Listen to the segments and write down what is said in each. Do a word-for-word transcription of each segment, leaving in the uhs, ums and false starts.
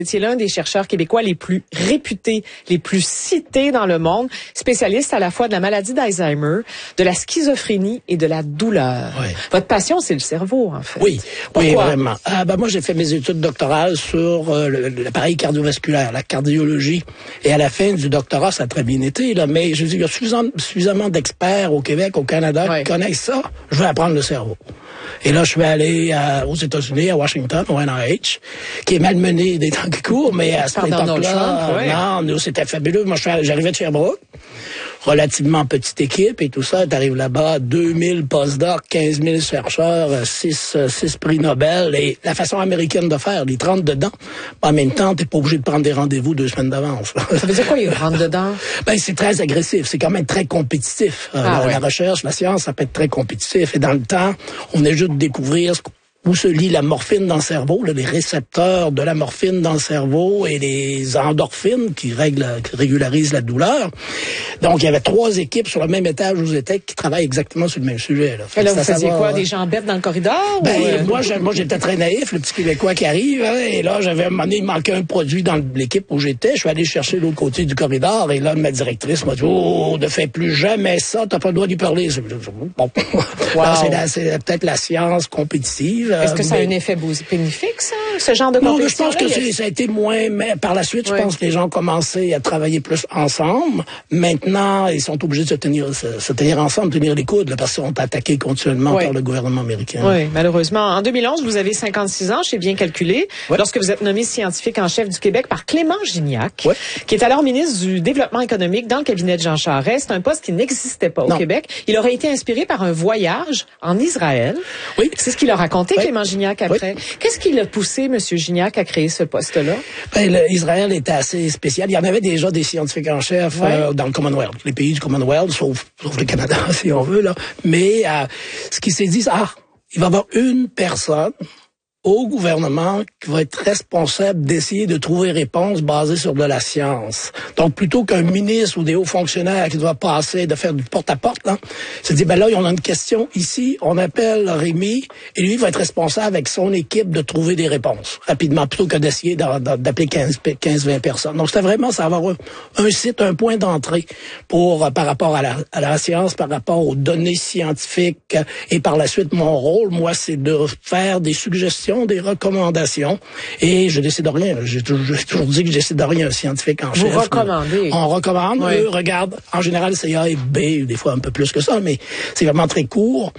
C'est l'un des chercheurs québécois les plus réputés, les plus cités dans le monde, spécialiste à la fois de la maladie d'Alzheimer, de la schizophrénie et de la douleur. Oui. Votre passion, c'est le cerveau, en fait. Oui, Pourquoi? oui, vraiment. Ah, ben moi, j'ai fait mes études doctorales sur euh, le- l'appareil cardiovasculaire, la cardiologie. Et à la fin du doctorat, ça a très bien été, là, mais je dis, il y a suffisamment, suffisamment d'experts au Québec, au Canada, Ouais. qui connaissent ça. Je vais apprendre le cerveau. Et là, je suis allé à- aux États-Unis, à Washington, au N I H, qui est malmené des temps qui courent, mais à cette Par Donald époque-là, Trump, ouais. non, nous, c'était fabuleux. Moi, je suis- j'arrivais de Sherbrooke, relativement petite équipe et tout ça. T'arrives là-bas, deux mille postdocs, quinze mille chercheurs, six prix Nobel. Et la façon américaine de faire, les trente dedans. En même temps, t'es pas obligé de prendre des rendez-vous deux semaines d'avance. Ça veut dire quoi, il rentre dedans? Ben, c'est très agressif. C'est quand même très compétitif. Euh, Ah, la, ouais. la recherche, la science, ça peut être très compétitif. Et dans le temps, on est juste de découvrir ce où se lie la morphine dans le cerveau, là, les récepteurs de la morphine dans le cerveau et les endorphines qui, règlent, qui régularisent la douleur. Donc, il y avait trois équipes sur le même étage où j'étais qui travaillent exactement sur le même sujet. Là. Et là, C'est vous à faisiez savoir, quoi? euh, Des gens bêtes dans le corridor? Ben, ou, euh, moi, je- moi, j'étais très naïf, le petit Québécois qui arrive, hein, et là, j'avais, à un moment donné, il manquait un produit dans l'équipe où j'étais. Je suis allé chercher l'autre côté du corridor, et là, ma directrice m'a dit, oh, ne fais plus jamais ça, t'as pas le droit d'y parler. Bon. Wow. Alors, c'est, la- c'est peut-être la science compétitive. Est-ce que ça a mais- un effet bénéfique, ça? Ce genre de Non, mais je compétition? pense que c'est- ça a été moins, mais par la suite, je Ouais. pense que les gens ont commencé à travailler plus ensemble. Maintenant, ils sont obligés de se tenir, se, se tenir ensemble, tenir les coudes, là, parce qu'ils sont attaqués continuellement Ouais. par le gouvernement américain. Oui, malheureusement. En deux mille onze, vous avez cinquante-six ans, j'ai bien calculé, Ouais. lorsque vous êtes nommé scientifique en chef du Québec par Clément Gignac, Ouais. qui est alors ministre du Développement économique dans le cabinet de Jean Charest. C'est un poste qui n'existait pas au Non. Québec. Il aurait été inspiré par un voyage en Israël. Oui. C'est ce qu'il a raconté, Oui. Clément Gignac, après. Qu'est-ce qui l'a poussé, M. Gignac, à créer ce poste-là? Ben, le- Israël était assez spécial. Il y en avait déjà des scientifiques en chef Ouais. euh, dans le Commonwealth, les pays du Commonwealth, sauf, sauf le Canada, si on veut. Là. Mais euh, ce qui s'est dit, c'est, ah, il va y avoir une personne au gouvernement qui va être responsable d'essayer de trouver réponse basée sur de la science. Donc, plutôt qu'un ministre ou des hauts fonctionnaires qui doivent passer, de faire du porte-à-porte, là, c'est dit, ben là, on a une question ici, on appelle Rémi, et lui va être responsable avec son équipe de trouver des réponses rapidement, plutôt que d'essayer d'a- d'a- d'appeler quinze vingt personnes. Donc, c'était vraiment, ça va avoir un, un site, un point d'entrée pour, euh, par rapport à la, à la science, par rapport aux données scientifiques, euh, et par la suite, mon rôle, moi, c'est de faire des suggestions, des recommandations, et je décide de rien. J'ai toujours, j'ai toujours dit que je décide de rien, un scientifique en Vous chef. recommandez. On recommande, Oui. eux regardent. En général, c'est A et B, des fois un peu plus que ça, mais c'est vraiment très court.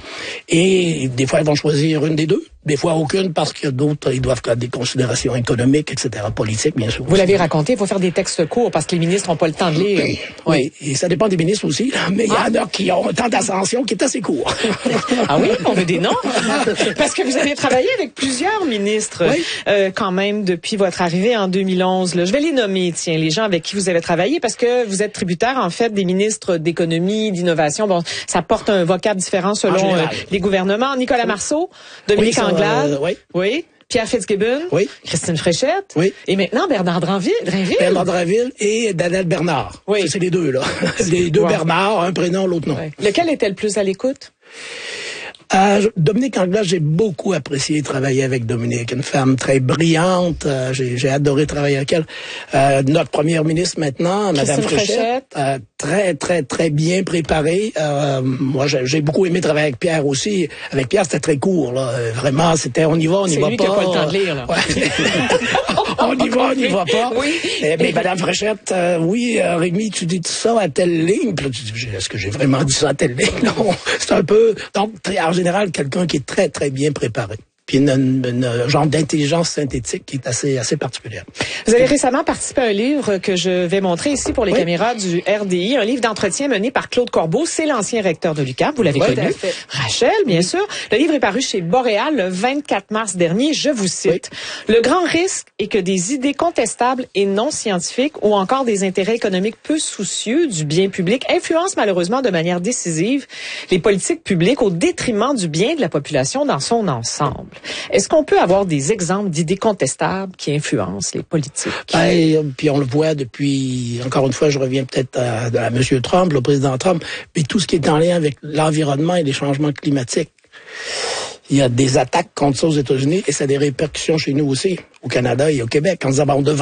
Et des fois, ils vont choisir une des deux. Des fois, aucune, parce que d'autres, ils doivent faire des considérations économiques, et cetera, politiques, bien sûr. Vous l'avez raconté, il faut faire des textes courts parce que les ministres n'ont pas le temps de lire. Oui, oui. Et ça dépend des ministres aussi, là, mais il y en a qui ont un temps d'ascension qui est assez court. Ah oui, on veut des noms. Parce que vous avez travaillé avec plusieurs ministres Oui. euh, quand même depuis votre arrivée en deux mille onze. Là. Je vais les nommer, tiens, les gens avec qui vous avez travaillé, parce que vous êtes tributaire en fait des ministres d'économie, d'innovation. Bon, ça porte un vocable différent selon euh, général. les gouvernements. Nicolas Marceau, Dominique Oui, ça, Anglade, euh, oui. oui, Pierre Fitzgibbon, Oui. Christine Fréchette, Oui. et maintenant Bernard Dranville. Drinville. Bernard Draville et Daniel Bernard. Oui. Ça, c'est les deux, là. Les deux Wow. Bernard, un prénom, l'autre non. Ouais. Lequel était le plus à l'écoute? Euh, Dominique Anglade, j'ai beaucoup apprécié travailler avec Dominique, une femme très brillante. Euh, j'ai, j'ai adoré travailler avec elle. Euh, notre première ministre maintenant, Madame Christine Fréchette, Fréchette. euh, très très très bien préparée. Euh, moi, j'ai, j'ai beaucoup aimé travailler avec Pierre aussi. Avec Pierre, c'était très court. Là. Euh, Vraiment, c'était on y va, on y C'est va lui pas. qui a pas le temps de lire, là. Ouais. on y va, on y va pas. Oui. Eh, mais Madame Fréchette, euh, oui, euh, Rémi, tu dis ça à telle ligne. Puis là, tu dis, est-ce que j'ai vraiment dit ça à telle ligne? Non, c'est un peu... Donc, très, en général, quelqu'un qui est très, très bien préparé. Puis une, une, une genre d'intelligence synthétique qui est assez, assez particulière. Vous avez récemment participé à un livre que je vais montrer ici pour les Oui. caméras du R D I, un livre d'entretien mené par Claude Corbeau, c'est l'ancien recteur de l'U Q A M, vous l'avez Oui, connu. tout à fait. Rachel, bien sûr. Le livre est paru chez Boréal le vingt-quatre mars dernier, je vous cite. Le grand risque est que des idées contestables et non scientifiques ou encore des intérêts économiques peu soucieux du bien public influencent malheureusement de manière décisive les politiques publiques au détriment du bien de la population dans son ensemble. Est-ce qu'on peut avoir des exemples d'idées contestables qui influencent les politiques? Ben, puis on le voit depuis, encore une fois, je reviens peut-être à, à M. Trump, le président Trump, mais tout ce qui est en lien avec l'environnement et les changements climatiques. il y a des attaques contre ça aux États-Unis et ça a des répercussions chez nous aussi, au Canada et au Québec. En disant, ben, on devrait